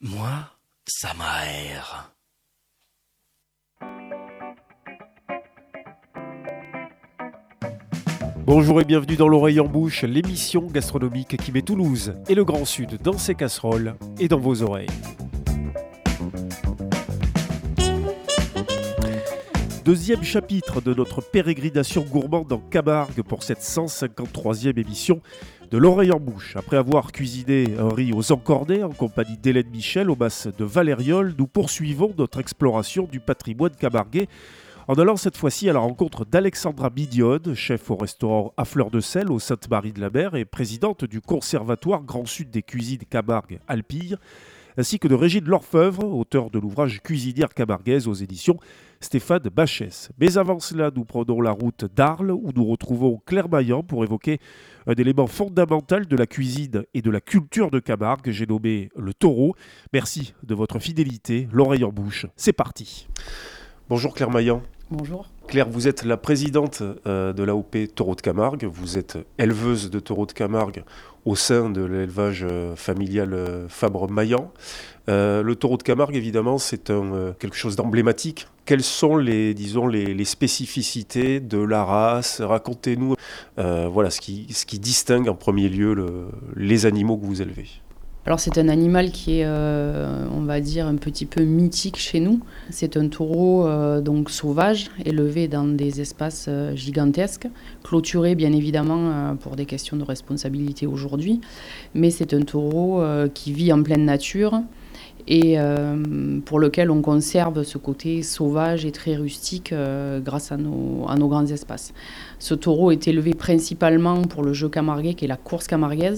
Moi, ça m'aère. Bonjour et bienvenue dans l'Oreille en Bouche, l'émission gastronomique qui met Toulouse et le Grand Sud dans ses casseroles et dans vos oreilles. Deuxième chapitre de notre pérégrination gourmande en Camargue pour cette 153e émission de l'Oreille en Bouche. Après avoir cuisiné un riz aux encornets en compagnie d'Hélène Michel au mas de Valériole, nous poursuivons notre exploration du patrimoine camarguais en allant cette fois-ci à la rencontre d'Alexandra Mignonne, chef au restaurant à Fleur de Sel au Sainte-Marie-de-la-Mer et présidente du Conservatoire Grand Sud des cuisines Camargue Alpille, ainsi que de Régine Lorfeuvre, auteur de l'ouvrage Cuisinière camarguaise aux éditions Stéphane Bachès. Mais avant cela, nous prenons la route d'Arles, où nous retrouvons Claire Maillan pour évoquer un élément fondamental de la cuisine et de la culture de Camargue, j'ai nommé le taureau. Merci de votre fidélité, l'oreille en bouche, c'est parti. Bonjour Claire Maillan. Bonjour. Claire, vous êtes la présidente de l'AOP Taureau de Camargue, vous êtes éleveuse de taureaux de Camargue au sein de l'élevage familial Fabre-Maillan. Le taureau de Camargue, évidemment, c'est quelque chose d'emblématique. Quelles sont les spécificités de la race ? Racontez-nous ce qui distingue en premier lieu les animaux que vous élevez. Alors c'est un animal qui est, on va dire, un petit peu mythique chez nous. C'est un taureau donc sauvage, élevé dans des espaces gigantesques, clôturé bien évidemment pour des questions de responsabilité aujourd'hui. Mais c'est un taureau qui vit en pleine nature et pour lequel on conserve ce côté sauvage et très rustique grâce à nos grands espaces. Ce taureau est élevé principalement pour le jeu camarguais qui est la course camarguaise.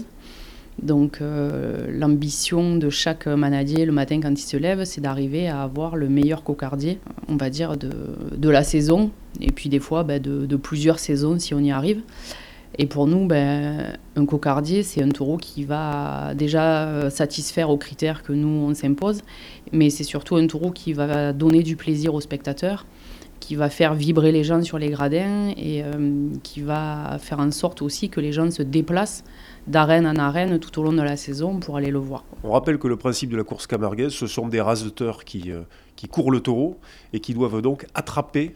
Donc l'ambition de chaque manadier le matin quand il se lève, c'est d'arriver à avoir le meilleur cocardier, on va dire, de la saison, et puis des fois de plusieurs saisons si on y arrive. Et pour nous, un cocardier, c'est un taureau qui va déjà satisfaire aux critères que nous, on s'impose, mais c'est surtout un taureau qui va donner du plaisir aux spectateurs, qui va faire vibrer les gens sur les gradins et qui va faire en sorte aussi que les gens se déplacent d'arène en arène tout au long de la saison pour aller le voir. On rappelle que le principe de la course camarguaise, ce sont des raseteurs qui courent le taureau et qui doivent donc attraper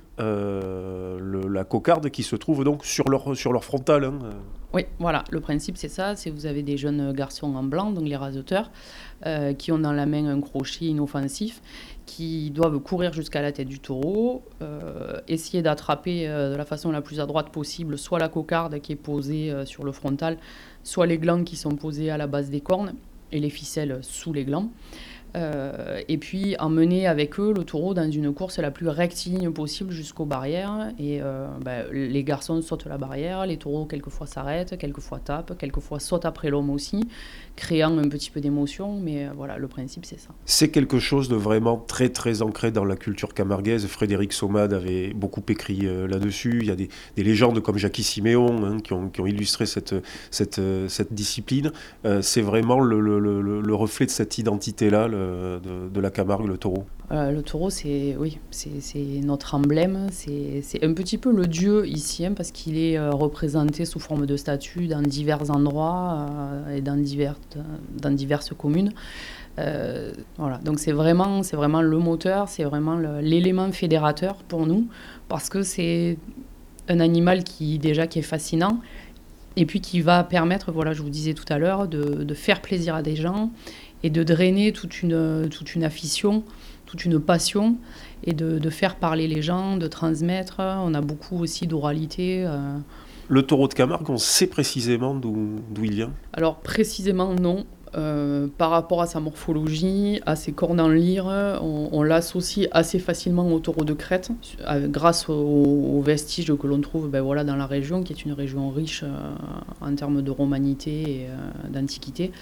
la cocarde qui se trouve donc sur leur frontal. Oui, voilà, le principe c'est ça, c'est que vous avez des jeunes garçons en blanc, donc les raseteurs, qui ont dans la main un crochet inoffensif, qui doivent courir jusqu'à la tête du taureau, essayer d'attraper de la façon la plus à droite possible, soit la cocarde qui est posée sur le frontal, soit les glands qui sont posés à la base des cornes et les ficelles sous les glands. Et puis emmener avec eux le taureau dans une course la plus rectiligne possible jusqu'aux barrières. Et les garçons sautent la barrière, les taureaux quelquefois s'arrêtent, quelquefois tapent, quelquefois sautent après l'homme aussi, créant un petit peu d'émotion. Mais voilà, le principe c'est ça. C'est quelque chose de vraiment très très ancré dans la culture camarguaise. Frédéric Sommade avait beaucoup écrit là-dessus. Il y a des légendes comme Jackie Siméon qui ont illustré cette discipline. C'est vraiment le reflet de cette identité-là, de la Camargue, le taureau. Le taureau, c'est notre emblème, c'est un petit peu le dieu ici, parce qu'il est représenté sous forme de statue dans divers endroits et dans diverses communes. Voilà. Donc c'est vraiment le moteur, c'est vraiment l'élément fédérateur pour nous, parce que c'est un animal qui est fascinant, et puis qui va permettre, voilà, je vous disais tout à l'heure, de faire plaisir à des gens, et de drainer toute une afition, toute une passion, et de faire parler les gens, de transmettre. On a beaucoup aussi d'oralité. Le taureau de Camargue, on sait précisément d'où il vient ? Alors précisément non. Par rapport à sa morphologie, à ses cornes en lyre, on l'associe assez facilement au taureau de Crète, grâce aux vestiges que l'on trouve dans la région, qui est une région riche en termes de romanité et d'antiquité.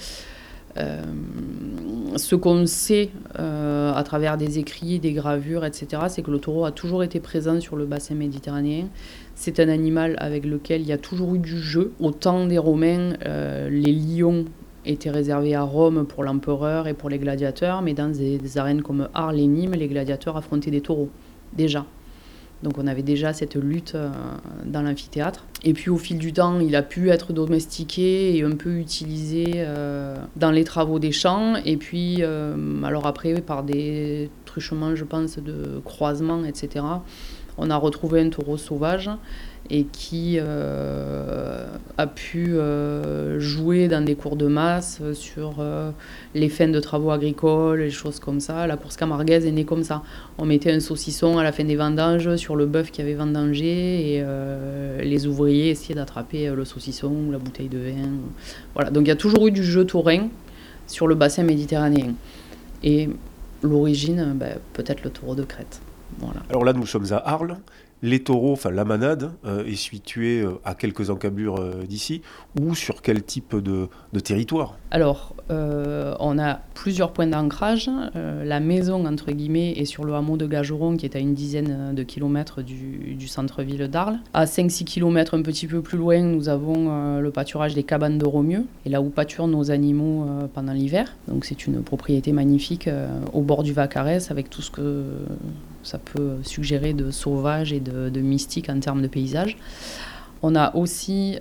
Ce qu'on sait à travers des écrits, des gravures, etc., c'est que le taureau a toujours été présent sur le bassin méditerranéen. C'est un animal avec lequel il y a toujours eu du jeu. Au temps des Romains, les lions étaient réservés à Rome pour l'empereur et pour les gladiateurs, mais dans des arènes comme Arles et Nîmes, les gladiateurs affrontaient des taureaux, déjà. Donc on avait déjà cette lutte dans l'amphithéâtre. Et puis au fil du temps, il a pu être domestiqué et un peu utilisé dans les travaux des champs. Et puis, alors après, par des truchements, je pense, de croisements, etc., on a retrouvé un taureau sauvage et qui a pu jouer dans des cours de masse sur les fins de travaux agricoles, les choses comme ça. La course camarguaise est née comme ça. On mettait un saucisson à la fin des vendanges sur le bœuf qui avait vendangé et les ouvriers essayaient d'attraper le saucisson ou la bouteille de vin. Voilà. Donc il y a toujours eu du jeu taurin sur le bassin méditerranéen. Et l'origine, peut-être le taureau de Crète. Voilà. Alors là, nous sommes à Arles. Les taureaux, enfin la manade, est située à quelques encablures d'ici, ou sur quel type de territoire ? Alors, on a plusieurs points d'ancrage. La maison, entre guillemets, est sur le hameau de Gageron, qui est à une dizaine de kilomètres du centre-ville d'Arles. À 5-6 kilomètres, un petit peu plus loin, nous avons le pâturage des cabanes de Romieux, et là où pâturent nos animaux pendant l'hiver. Donc c'est une propriété magnifique au bord du Vacarès, avec tout ce que ça peut suggérer de sauvage et de mystique en termes de paysage. On a aussi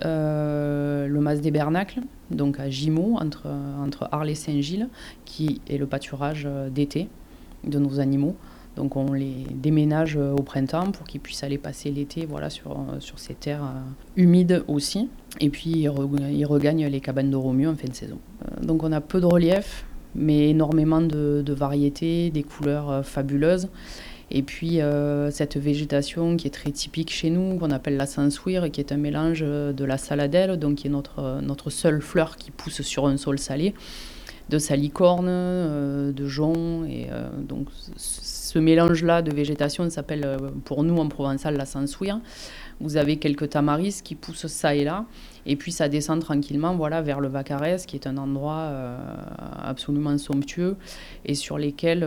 le Mas des Bernacles, donc à Gimont, entre Arles et Saint-Gilles, qui est le pâturage d'été de nos animaux. Donc on les déménage au printemps pour qu'ils puissent aller passer l'été sur ces terres humides aussi. Et puis ils regagnent les cabanes de Romieux en fin de saison. Donc on a peu de relief, mais énormément de variétés, des couleurs fabuleuses. Et puis cette végétation qui est très typique chez nous, qu'on appelle la sansouire, et qui est un mélange de la saladelle, donc qui est notre seule fleur qui pousse sur un sol salé, de salicorne, de jonc. Et donc ce mélange-là de végétation s'appelle pour nous en provençal la sansouire. Vous avez quelques tamaris qui poussent ça et là, et puis ça descend tranquillement vers le Vacarès, qui est un endroit absolument somptueux, et sur lesquels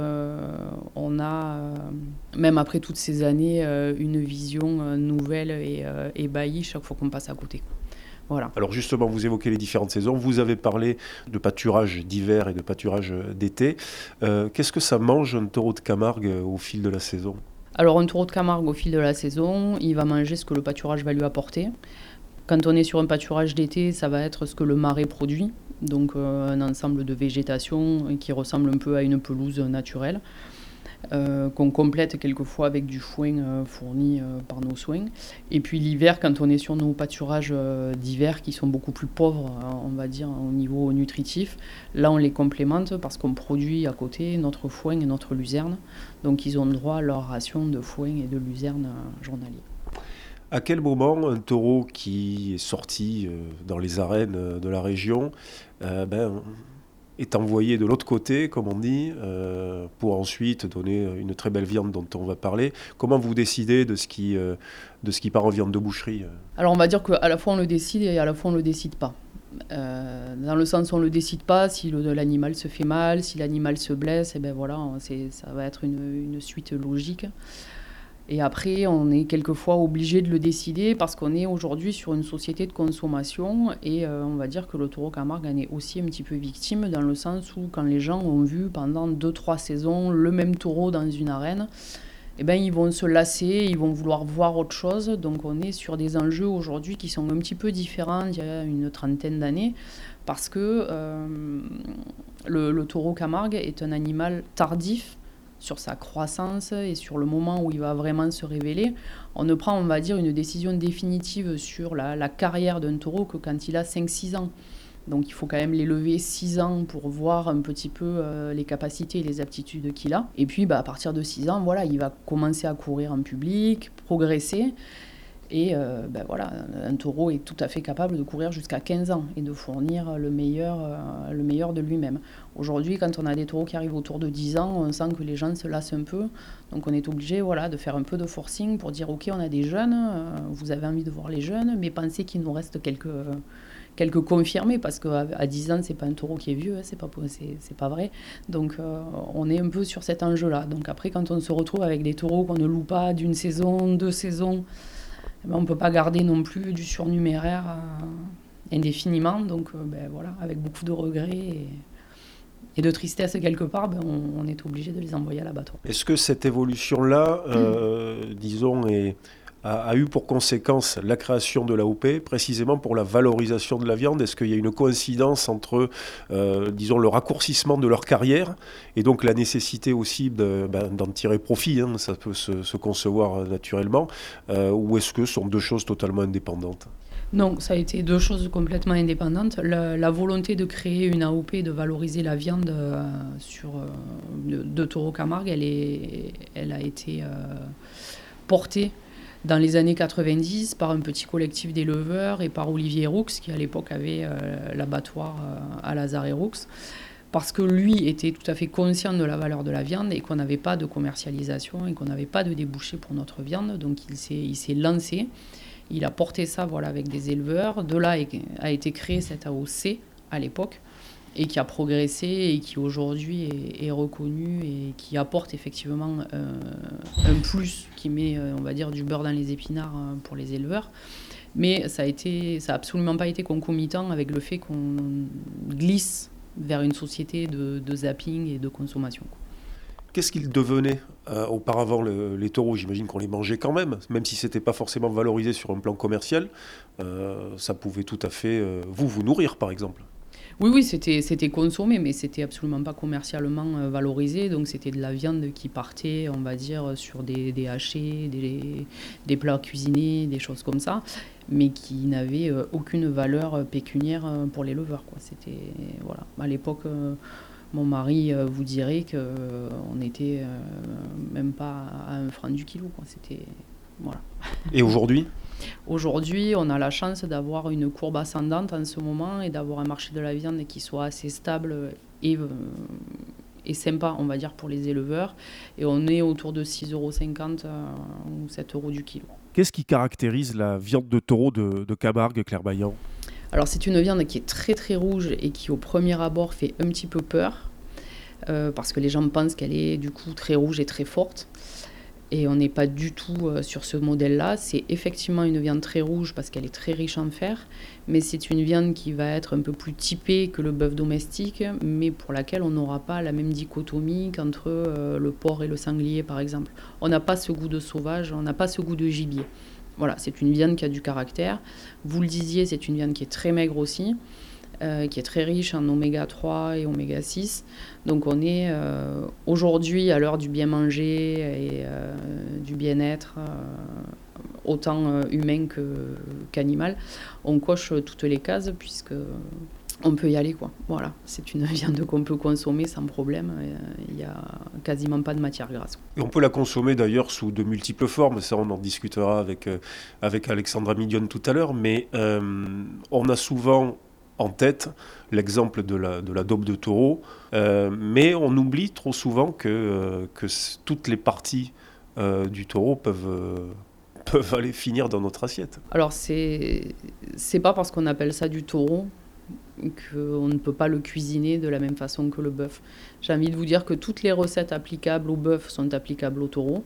on a, même après toutes ces années, une vision nouvelle et ébahie chaque fois qu'on passe à côté. Voilà. Alors justement, vous évoquez les différentes saisons, vous avez parlé de pâturage d'hiver et de pâturage d'été. Qu'est-ce que ça mange un taureau de Camargue au fil de la saison ? Alors un taureau de Camargue, au fil de la saison, il va manger ce que le pâturage va lui apporter. Quand on est sur un pâturage d'été, ça va être ce que le marais produit, donc un ensemble de végétation qui ressemble un peu à une pelouse naturelle, qu'on complète quelquefois avec du foin fourni par nos soins. Et puis l'hiver, quand on est sur nos pâturages d'hiver qui sont beaucoup plus pauvres, on va dire, au niveau nutritif, là on les complémente parce qu'on produit à côté notre foin et notre luzerne. Donc ils ont droit à leur ration de foin et de luzerne journalier. À quel moment un taureau qui est sorti dans les arènes de la région est envoyé de l'autre côté, comme on dit, pour ensuite donner une très belle viande dont on va parler ? Comment vous décidez de ce qui part en viande de boucherie ? Alors on va dire qu'à la fois on le décide et à la fois on ne le décide pas. Dans le sens où on ne le décide pas, si l'animal se fait mal, si l'animal se blesse, ça va être une suite logique. Et après, on est quelquefois obligé de le décider parce qu'on est aujourd'hui sur une société de consommation et on va dire que le taureau Camargue en est aussi un petit peu victime dans le sens où quand les gens ont vu pendant 2-3 saisons le même taureau dans une arène, ils vont se lasser, ils vont vouloir voir autre chose. Donc on est sur des enjeux aujourd'hui qui sont un petit peu différents d'il y a une trentaine d'années parce que le taureau Camargue est un animal tardif sur sa croissance et sur le moment où il va vraiment se révéler. On ne prend, on va dire, une décision définitive sur la carrière d'un taureau que quand il a 5-6 ans. Donc il faut quand même l'élever 6 ans pour voir un petit peu les capacités et les aptitudes qu'il a. Et puis à partir de 6 ans, il va commencer à courir en public, progresser. Et un taureau est tout à fait capable de courir jusqu'à 15 ans et de fournir le meilleur de lui-même. Aujourd'hui, quand on a des taureaux qui arrivent autour de 10 ans, on sent que les gens se lassent un peu. Donc on est obligé de faire un peu de forcing pour dire « Ok, on a des jeunes, vous avez envie de voir les jeunes, mais pensez qu'il nous reste quelques confirmés, parce qu'à 10 ans, c'est pas un taureau qui est vieux, c'est pas vrai. Donc on est un peu sur cet enjeu-là. Donc après, quand on se retrouve avec des taureaux qu'on ne loue pas d'une saison, 2 saisons, on ne peut pas garder non plus du surnuméraire indéfiniment. Donc avec beaucoup de regrets Et de tristesse quelque part, on est obligé de les envoyer à l'abattoir. Est-ce que cette évolution-là, disons, a eu pour conséquence la création de l'AOP, précisément pour la valorisation de la viande? Est-ce qu'il y a une coïncidence entre, disons, le raccourcissement de leur carrière et donc la nécessité aussi d'en tirer profit, hein, ça peut se concevoir naturellement, ou est-ce que ce sont deux choses totalement indépendantes? Non, ça a été deux choses complètement indépendantes. La volonté de créer une AOP, de valoriser la viande de taureau Camargue, elle a été portée dans les années 90 par un petit collectif d'éleveurs et par Olivier Roux, qui à l'époque avait l'abattoir à Lazare-et-Roux, parce que lui était tout à fait conscient de la valeur de la viande et qu'on n'avait pas de commercialisation et qu'on n'avait pas de débouché pour notre viande. Donc il s'est lancé. Il a porté ça avec des éleveurs. De là a été créé cette AOC à l'époque et qui a progressé et qui aujourd'hui est reconnu et qui apporte effectivement un plus, qui met, on va dire, du beurre dans les épinards pour les éleveurs. Mais ça a absolument pas été concomitant avec le fait qu'on glisse vers une société de zapping et de consommation. Qu'est-ce qu'ils devenaient auparavant, les taureaux? J'imagine qu'on les mangeait quand même si ce n'était pas forcément valorisé sur un plan commercial. Ça pouvait tout à fait vous nourrir, par exemple. Oui, c'était consommé, mais c'était absolument pas commercialement valorisé. Donc c'était de la viande qui partait, on va dire, sur des hachés, des plats cuisinés, des choses comme ça, mais qui n'avaient aucune valeur pécuniaire pour l'éleveur, quoi. C'était, voilà. À l'époque, mon mari vous dirait qu'on n'était même pas à 1 franc du kilo, quoi. C'était, voilà. Et aujourd'hui ? Aujourd'hui, on a la chance d'avoir une courbe ascendante en ce moment et d'avoir un marché de la viande qui soit assez stable et sympa, on va dire, pour les éleveurs. Et on est autour de 6,50 € ou 7 € du kilo. Qu'est-ce qui caractérise la viande de taureau de Camargue, Claire Baillant ? Alors, c'est une viande qui est très très rouge et qui, au premier abord, fait un petit peu peur parce que les gens pensent qu'elle est du coup très rouge et très forte. Et on n'est pas du tout sur ce modèle-là. C'est effectivement une viande très rouge parce qu'elle est très riche en fer, mais c'est une viande qui va être un peu plus typée que le bœuf domestique, mais pour laquelle on n'aura pas la même dichotomie qu'entre le porc et le sanglier, par exemple. On n'a pas ce goût de sauvage, on n'a pas ce goût de gibier. Voilà, c'est une viande qui a du caractère. Vous le disiez, c'est une viande qui est très maigre aussi, qui est très riche en oméga 3 et oméga 6. Donc on est aujourd'hui à l'heure du bien manger et du bien-être, autant humain qu'animal. On coche toutes les cases puisque on peut y aller, quoi. Voilà, c'est une viande qu'on peut consommer sans problème. Il n'y a quasiment pas de matière grasse. Et on peut la consommer d'ailleurs sous de multiples formes. Ça, on en discutera avec Alexandra Mignonne tout à l'heure. Mais on a souvent en tête l'exemple de la daube de taureau, mais on oublie trop souvent que toutes les parties du taureau peuvent aller finir dans notre assiette. Alors c'est pas parce qu'on appelle ça du taureau qu'on ne peut pas le cuisiner de la même façon que le bœuf. J'ai envie de vous dire que toutes les recettes applicables au bœuf sont applicables au taureau.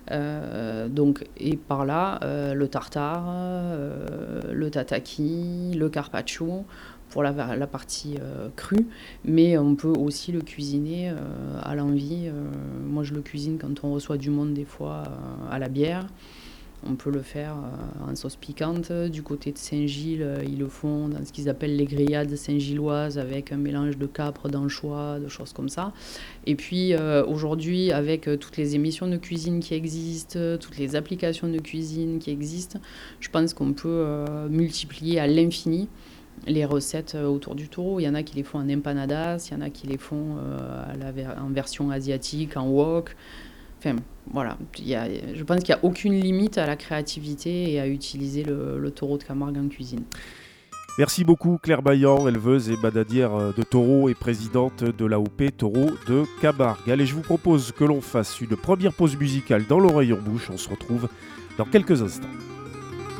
Et par là, le tartare, le tataki, le carpaccio pour la partie crue, mais on peut aussi le cuisiner à l'envie. Moi, je le cuisine quand on reçoit du monde, des fois, à la bière. On peut le faire en sauce piquante. Du côté de Saint-Gilles, ils le font dans ce qu'ils appellent les grillades saint-gilloises avec un mélange de capre, d'anchois, de choses comme ça. Et puis aujourd'hui, avec toutes les émissions de cuisine qui existent, toutes les applications de cuisine qui existent, je pense qu'on peut multiplier à l'infini les recettes autour du taureau. Il y en a qui les font en empanadas, il y en a qui les font en version asiatique, en wok. Enfin, voilà, je pense qu'il n'y a aucune limite à la créativité et à utiliser le taureau de Camargue en cuisine. Merci beaucoup Claire Baillant, éleveuse et manadière de taureaux et présidente de l'AOP Taureau de Camargue. Allez, je vous propose que l'on fasse une première pause musicale dans l'oreille en bouche. On se retrouve dans quelques instants.